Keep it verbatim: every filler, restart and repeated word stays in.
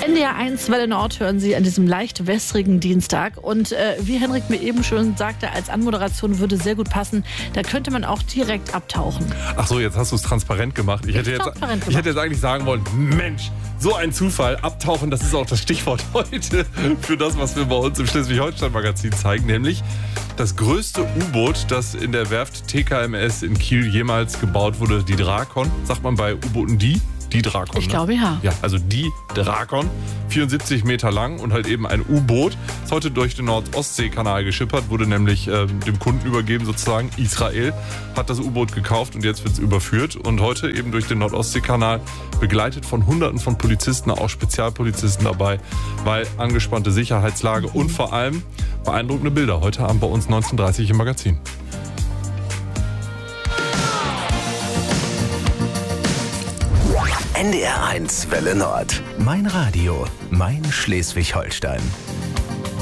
N D R eins Welle Nord hören Sie an diesem leicht wässrigen Dienstag. Und äh, wie Henrik mir eben schon sagte, als Anmoderation würde sehr gut passen, da könnte man auch direkt abtauchen. Ach so, jetzt hast du es transparent gemacht. Ich hätte, jetzt, transparent ich hätte jetzt eigentlich sagen wollen, Mensch, so ein Zufall, abtauchen, das ist auch das Stichwort heute für das, was wir bei uns im Schleswig-Holstein-Magazin zeigen, nämlich das größte U-Boot, das in der Werft T K M S in Kiel jemals gebaut wurde, die Drakon. Sagt man bei U-Booten die? Die Drakon. Ich ne? glaube ja. Ja, also die Drakon, vierundsiebzig Meter lang und halt eben ein U-Boot. Ist heute durch den Nord-Ostsee-Kanal geschippert, wurde nämlich äh, dem Kunden übergeben sozusagen. Israel hat das U-Boot gekauft und jetzt wird es überführt. Und heute eben durch den Nord-Ostsee-Kanal begleitet von Hunderten von Polizisten, auch Spezialpolizisten dabei, weil angespannte Sicherheitslage und vor allem beeindruckende Bilder. Heute Abend bei uns neunzehn Uhr dreißig im Magazin. N D R eins Welle Nord. Mein Radio, mein Schleswig-Holstein.